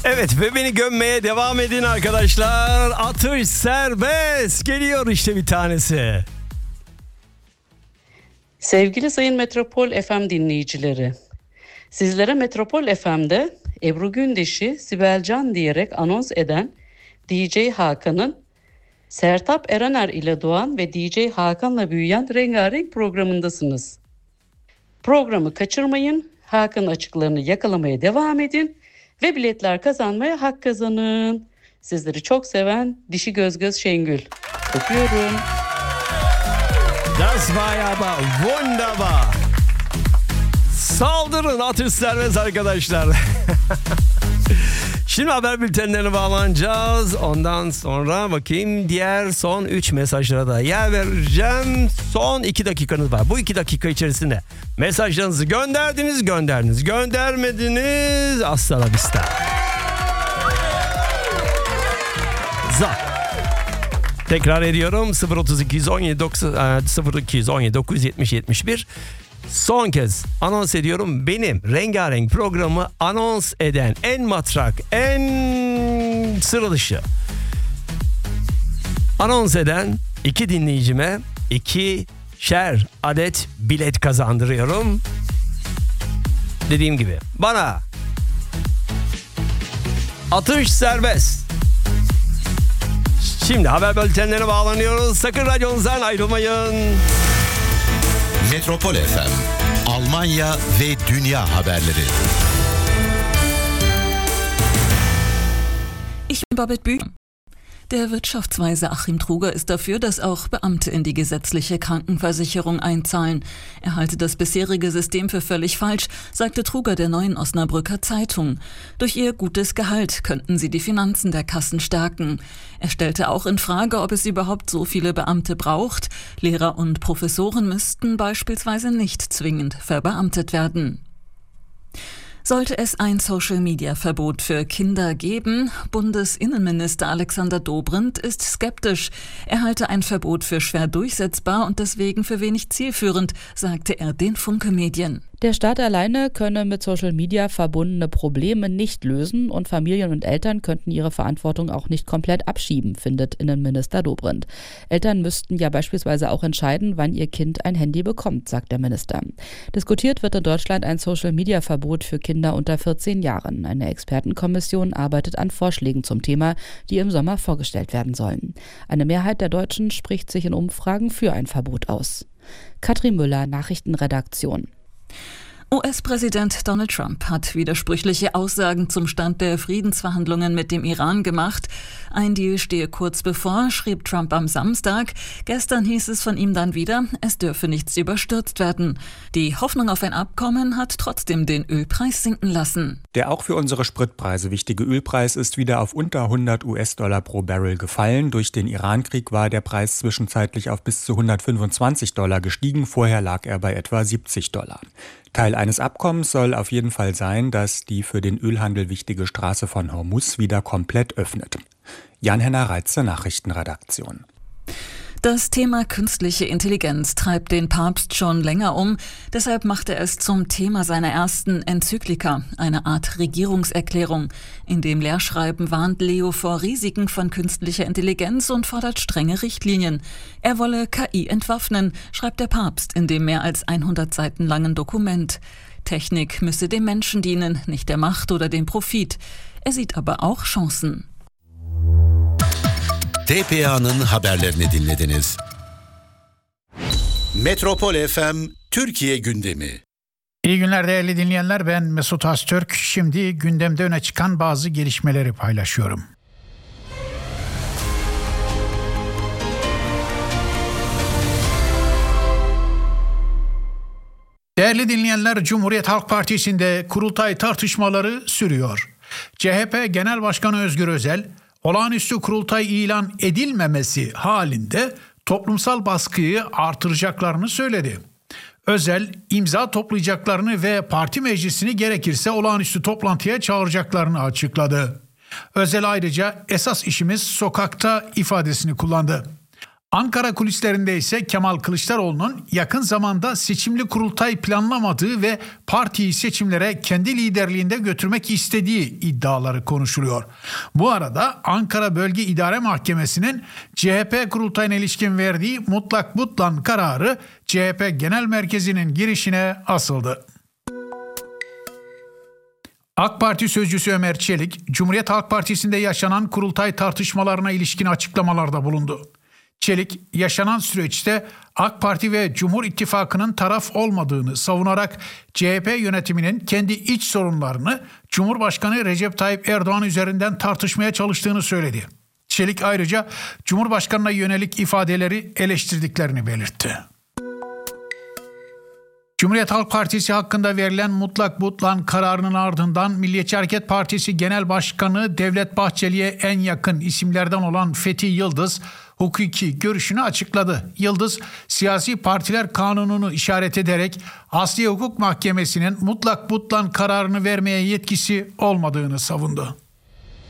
Evet ve beni gömmeye devam edin arkadaşlar. Atış serbest. Geliyor işte bir tanesi. Sevgili Sayın Metropol FM dinleyicileri, sizlere Metropol FM'de Ebru Gündeş'i Sibel Can diyerek anons eden DJ Hakan'ın Sertab Erener ile doğan ve DJ Hakan'la büyüyen rengarenk programındasınız. Programı kaçırmayın, Hakan açıklarını yakalamaya devam edin ve biletler kazanmaya hak kazanın. Sizleri çok seven Dişi Göz Şengül. Öpüyorum. Das war aber wunderbar. Saldırın, atış serbest arkadaşlar. Şimdi haber bültenlerine bağlanacağız. Ondan sonra bakayım diğer son 3 mesajlara da yer vereceğim. Son 2 dakikanız var. Bu 2 dakika içerisinde mesajlarınızı göndermediniz. Hasta la vista. Tekrar ediyorum. 0217 970 71. Son kez anons ediyorum. Benim rengarenk programı anons eden en matrak, en sıra dışı anons eden 2 dinleyicime 2'şer adet bilet kazandırıyorum. Dediğim gibi bana atış serbest. Şimdi haber bültenlerine bağlanıyoruz. Sakın radyonuzdan ayrılmayın. Metropol FM, Almanya ve dünya haberleri. Ich bin Babette Bühl. Der Wirtschaftsweise Achim Truger ist dafür, dass auch Beamte in die gesetzliche Krankenversicherung einzahlen. Er halte das bisherige System für völlig falsch, sagte Truger der Neuen Osnabrücker Zeitung. Durch ihr gutes Gehalt könnten sie die Finanzen der Kassen stärken. Er stellte auch in Frage, ob es überhaupt so viele Beamte braucht. Lehrer und Professoren müssten beispielsweise nicht zwingend verbeamtet werden. Sollte es ein Social-Media-Verbot für Kinder geben? Bundesinnenminister Alexander Dobrindt ist skeptisch. Er halte ein Verbot für schwer durchsetzbar und deswegen für wenig zielführend, sagte er den Funke-Medien. Der Staat alleine könne mit Social Media verbundene Probleme nicht lösen und Familien und Eltern könnten ihre Verantwortung auch nicht komplett abschieben, findet Innenminister Dobrindt. Eltern müssten ja beispielsweise auch entscheiden, wann ihr Kind ein Handy bekommt, sagt der Minister. Diskutiert wird in Deutschland ein Social Media Verbot für Kinder unter 14 Jahren. Eine Expertenkommission arbeitet an Vorschlägen zum Thema, die im Sommer vorgestellt werden sollen. Eine Mehrheit der Deutschen spricht sich in Umfragen für ein Verbot aus. Katrin Müller, Nachrichtenredaktion. US-Präsident Donald Trump hat widersprüchliche Aussagen zum Stand der Friedensverhandlungen mit dem Iran gemacht. Ein Deal stehe kurz bevor, schrieb Trump am Samstag. Gestern hieß es von ihm dann wieder, es dürfe nichts überstürzt werden. Die Hoffnung auf ein Abkommen hat trotzdem den Ölpreis sinken lassen. Der auch für unsere Spritpreise wichtige Ölpreis ist wieder auf unter 100 US-Dollar pro Barrel gefallen. Durch den Irankrieg war der Preis zwischenzeitlich auf bis zu 125 Dollar gestiegen. Vorher lag er bei etwa 70 Dollar. Teil eines Abkommens soll auf jeden Fall sein, dass die für den Ölhandel wichtige Straße von Hormuz wieder komplett öffnet. Jan-Henner Reitze, Nachrichtenredaktion. Das Thema künstliche Intelligenz treibt den Papst schon länger um. Deshalb macht er es zum Thema seiner ersten Enzyklika, eine Art Regierungserklärung. In dem Lehrschreiben warnt Leo vor Risiken von künstlicher Intelligenz und fordert strenge Richtlinien. Er wolle KI entwaffnen, schreibt der Papst in dem mehr als 100 Seiten langen Dokument. Technik müsse dem Menschen dienen, nicht der Macht oder dem Profit. Er sieht aber auch Chancen. TPA'nın haberlerini dinlediniz. Metropol FM Türkiye gündemi. İyi günler değerli dinleyenler, ben Mesut Öztürk. Şimdi gündemde öne çıkan bazı gelişmeleri paylaşıyorum. Değerli dinleyenler, Cumhuriyet Halk Partisi'nde kurultay tartışmaları sürüyor. CHP Genel Başkanı Özgür Özel, olağanüstü kurultay ilan edilmemesi halinde toplumsal baskıyı artıracaklarını söyledi. Özel, imza toplayacaklarını ve parti meclisini gerekirse olağanüstü toplantıya çağıracaklarını açıkladı. Özel ayrıca esas işimiz sokakta ifadesini kullandı. Ankara kulislerinde ise Kemal Kılıçdaroğlu'nun yakın zamanda seçimli kurultay planlamadığı ve partiyi seçimlere kendi liderliğinde götürmek istediği iddiaları konuşuluyor. Bu arada Ankara Bölge İdare Mahkemesi'nin CHP kurultayına ilişkin verdiği mutlak butlan kararı CHP Genel Merkezi'nin girişine asıldı. AK Parti sözcüsü Ömer Çelik, Cumhuriyet Halk Partisi'nde yaşanan kurultay tartışmalarına ilişkin açıklamalarda bulundu. Çelik, yaşanan süreçte AK Parti ve Cumhur İttifakı'nın taraf olmadığını savunarak CHP yönetiminin kendi iç sorunlarını Cumhurbaşkanı Recep Tayyip Erdoğan üzerinden tartışmaya çalıştığını söyledi. Çelik ayrıca Cumhurbaşkanı'na yönelik ifadeleri eleştirdiklerini belirtti. Cumhuriyet Halk Partisi hakkında verilen mutlak butlan kararının ardından Milliyetçi Hareket Partisi Genel Başkanı Devlet Bahçeli'ye en yakın isimlerden olan Fethi Yıldız, hukuki görüşünü açıkladı. Yıldız, siyasi partiler kanununu işaret ederek Asliye Hukuk Mahkemesi'nin mutlak butlan kararını vermeye yetkisi olmadığını savundu.